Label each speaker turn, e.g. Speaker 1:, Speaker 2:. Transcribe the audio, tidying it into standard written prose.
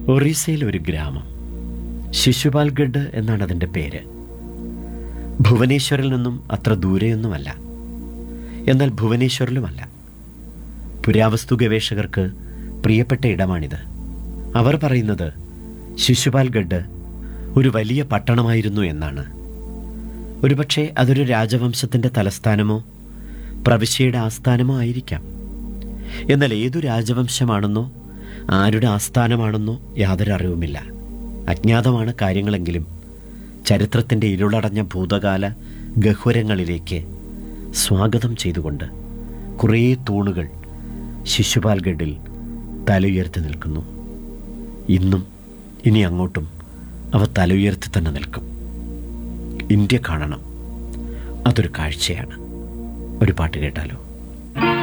Speaker 1: ഒറീസയിലെ ഒരു ഗ്രാമം, ശിശുപാൽഗഡ് എന്നാണ് അതിൻ്റെ പേര്. ഭുവനേശ്വറിൽ നിന്നും അത്ര ദൂരെയൊന്നുമല്ല, എന്നാൽ ഭുവനേശ്വറിലുമല്ല. പുരാവസ്തു ഗവേഷകർക്ക് പ്രിയപ്പെട്ട ഇടമാണിത്. അവർ പറയുന്നത് ശിശുപാൽഗഡ് ഒരു വലിയ പട്ടണമായിരുന്നു എന്നാണ്. ഒരുപക്ഷെ അതൊരു രാജവംശത്തിൻ്റെ തലസ്ഥാനമോ പ്രവിശ്യയുടെ ആസ്ഥാനമോ ആയിരിക്കാം. എന്നാൽ ഏതു രാജവംശമാണെന്നോ ആരുടെ ആസ്ഥാനമാണെന്നോ യാതൊരു അറിവുമില്ല. അജ്ഞാതമാണ് കാര്യങ്ങളെങ്കിലും ചരിത്രത്തിൻ്റെ ഇരുളടഞ്ഞ ഭൂതകാല ഗഹ്വരങ്ങളിലേക്ക് സ്വാഗതം ചെയ്തുകൊണ്ട് കുറേ തൂണുകൾ ശിശുപാൽഗഡിൽ തലയുയർത്തി നിൽക്കുന്നു. ഇന്നും ഇനി അങ്ങോട്ടും അവ തലയുയർത്തി തന്നെ നിൽക്കും. ഇന്ത്യ കാണണം, അതൊരു കാഴ്ചയാണ്. ഒരു പാട്ട് കേട്ടാലോ?